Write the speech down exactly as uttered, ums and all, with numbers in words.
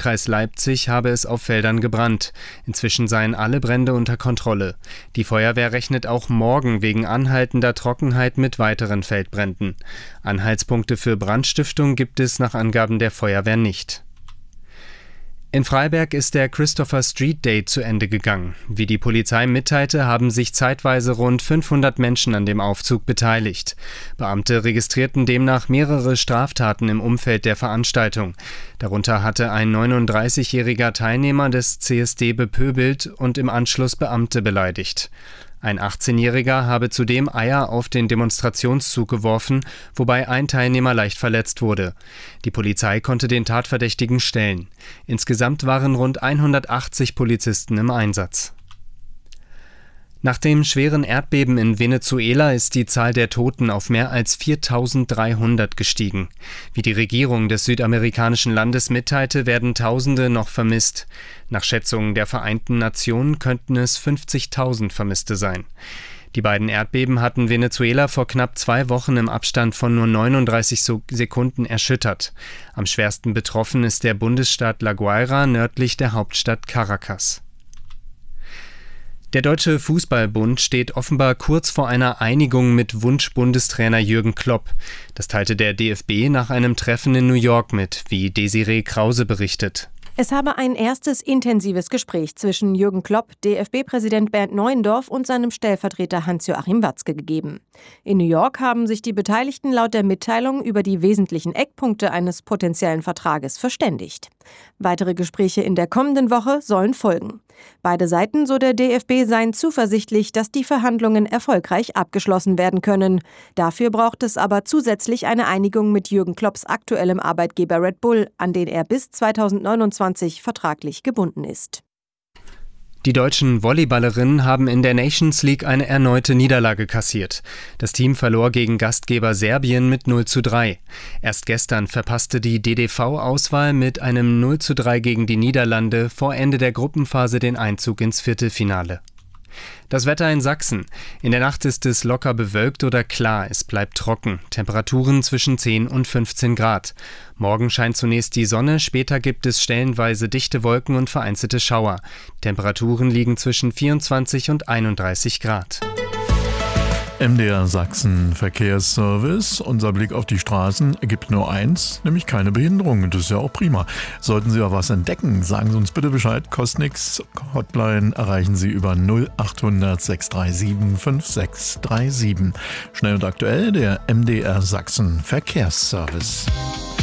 Wahlkreis Leipzig habe es auf Feldern gebrannt. Inzwischen seien alle Brände unter Kontrolle. Die Feuerwehr rechnet auch morgen wegen anhaltender Trockenheit mit weiteren Feldbränden. Anhaltspunkte für Brandstiftung gibt es nach Angaben der Feuerwehr nicht. In Freiberg ist der Christopher Street Day zu Ende gegangen. Wie die Polizei mitteilte, haben sich zeitweise rund fünfhundert Menschen an dem Aufzug beteiligt. Beamte registrierten demnach mehrere Straftaten im Umfeld der Veranstaltung. Darunter hatte ein neununddreißigjähriger Teilnehmer des C S D bepöbelt und im Anschluss Beamte beleidigt. Ein achtzehnjähriger habe zudem Eier auf den Demonstrationszug geworfen, wobei ein Teilnehmer leicht verletzt wurde. Die Polizei konnte den Tatverdächtigen stellen. Insgesamt waren rund hundertachtzig Polizisten im Einsatz. Nach dem schweren Erdbeben in Venezuela ist die Zahl der Toten auf mehr als viertausenddreihundert gestiegen. Wie die Regierung des südamerikanischen Landes mitteilte, werden Tausende noch vermisst. Nach Schätzungen der Vereinten Nationen könnten es fünfzigtausend Vermisste sein. Die beiden Erdbeben hatten Venezuela vor knapp zwei Wochen im Abstand von nur neununddreißig Sekunden erschüttert. Am schwersten betroffen ist der Bundesstaat La Guaira nördlich der Hauptstadt Caracas. Der Deutsche Fußballbund steht offenbar kurz vor einer Einigung mit Wunsch-Bundestrainer Jürgen Klopp. Das teilte der D F B nach einem Treffen in New York mit, wie Desiree Krause berichtet. Es habe ein erstes intensives Gespräch zwischen Jürgen Klopp, D F B-Präsident Bernd Neuendorf und seinem Stellvertreter Hans-Joachim Watzke gegeben. In New York haben sich die Beteiligten laut der Mitteilung über die wesentlichen Eckpunkte eines potenziellen Vertrages verständigt. Weitere Gespräche in der kommenden Woche sollen folgen. Beide Seiten, so der D F B, seien zuversichtlich, dass die Verhandlungen erfolgreich abgeschlossen werden können. Dafür braucht es aber zusätzlich eine Einigung mit Jürgen Klopps aktuellem Arbeitgeber Red Bull, an den er bis zweitausendneunundzwanzig vertraglich gebunden ist. Die deutschen Volleyballerinnen haben in der Nations League eine erneute Niederlage kassiert. Das Team verlor gegen Gastgeber Serbien mit null zu drei. Erst gestern verpasste die D D V-Auswahl mit einem null zu drei gegen die Niederlande vor Ende der Gruppenphase den Einzug ins Viertelfinale. Das Wetter in Sachsen. In der Nacht ist es locker bewölkt oder klar, es bleibt trocken. Temperaturen zwischen zehn und fünfzehn Grad. Morgen scheint zunächst die Sonne, später gibt es stellenweise dichte Wolken und vereinzelte Schauer. Temperaturen liegen zwischen vierundzwanzig und einunddreißig Grad. M D R Sachsen Verkehrsservice. Unser Blick auf die Straßen ergibt nur eins, nämlich keine Behinderung. Das ist ja auch prima. Sollten Sie auch was entdecken, sagen Sie uns bitte Bescheid. Kostet nix. Hotline erreichen Sie über null achthundert sechs drei sieben fünf sechs drei sieben. Schnell und aktuell der M D R Sachsen Verkehrsservice.